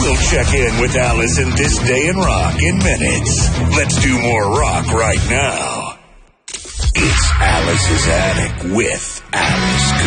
We'll check in with Alice in This Day in Rock in minutes. Let's do more rock right now. It's Alice's Attic with Alice Cooper.